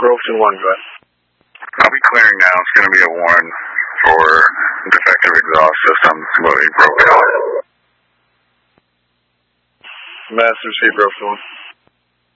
Groveton 1, go ahead. I'll be clearing now. It's going to be a warrant for defective exhaust system completely broken off. Master C, Groveton 1.